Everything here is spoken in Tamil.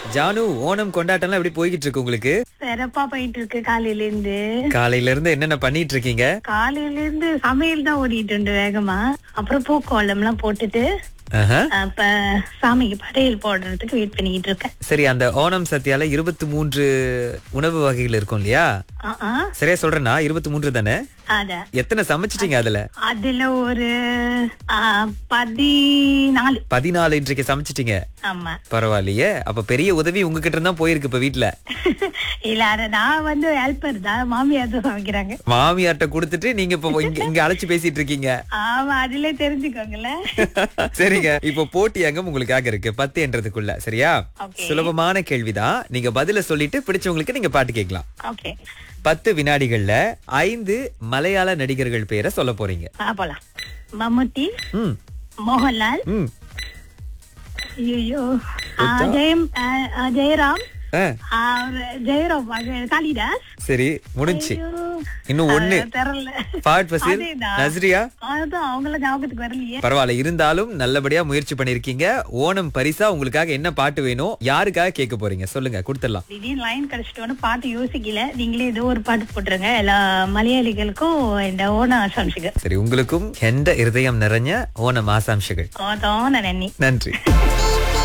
ஜானு, ஓணம் கொண்டாட்டம்லாம் எப்படி போய்கிட்டு இருக்கு உங்களுக்கு? சிறப்பா போயிட்டு இருக்கு. காலையில இருந்து என்னென்ன பண்ணிட்டு இருக்கீங்க? காலையில இருந்து சமையல் தான் ஓடிட்டு இருந்து வேகமா. அப்புறம் பூக்கோளம் எல்லாம் போட்டுட்டு ஆஹா. அப்ப சாமிக்கு படையல் போடுறதுக்கு வெயிட் பண்ணிக்கிட்டு இருக்கேன். சரி, அந்த ஓணம் சத்யால 23 உணவு வகைகள் இருக்கும் இல்லையா? சரியா சொல்றேன்னா 23 தானே? அத எத்தனை சமைச்சிட்டீங்க அதுல? அதுல ஒரு 14. 14 இன்றைக்கு சமைச்சிட்டீங்க. ஆமா. பரவாயில்லையே, அப்ப பெரிய உதவி உங்ககிட்ட தான் போயிருக்கு இப்ப வீட்ல. இல்ல, அத நான் வந்து ஹெல்ப்பர் தான், மாமியார் தான் சமைக்கிறாங்க. மாமியார்ட்ட கொடுத்துட்டு நீங்க இப்ப இங்க அழைச்சு பேசிட்டு இருக்கீங்க. ஆமா, அதுல தெரிஞ்சுக்கோங்களேன். சரிங்க, இப்ப போட்டி அங்கம் உங்களுக்காக இருக்கு 10 என்றதுக்குள்ள. சரியா? Okay. சுலபமான கேள்விதான். நீங்க பதில சொல்லிட்டு பிடிச்சவங்களுக்கு நீங்க பாட்டு கேட்கலாம். ஓகே. 10 வினாடிகள்ல 5 மலையாள நடிகர்கள் பேரை சொல்ல போறீங்க. போலாம். மம்முட்டி, ம் மோகன்லால், ம் ஐயோ, ஜெயராம், ஆ, ஜெயராம், காளிதாஸ். சரி, முடிஞ்சு. இன்னும் ஒண்ணு. தெரியல. ஃபாட் ஃபசில், அதேதான். நஸ்ரியா. அதான் அவங்கள ஞாபகத்துக்கு வரலையே. பரவாயில்ல, இருந்தாலும் நல்லபடியா முயற்சி பண்ணிருக்கீங்க. ஓணம் பரிசா உங்களுக்காக என்ன பாட்டு வேணும், யாருக்காக கேட்க போறீங்க சொல்லுங்க, கொடுத்துடலாம். திடீர்னு லைன் கிடைச்சிட்டோன்னு பாட்டு யோசிக்கல. நீங்களே ஏதோ ஒரு பாட்டு போட்டுருங்க. எல்லா மலையாளிகளுக்கும் இந்த ஓண ஆசாம்சிகள். சரி, உங்களுக்கும் எந்த இருதயம் நிறைஞ்ச ஓணம் ஆசாம்சங்கள். அதான் நான் நன்றி.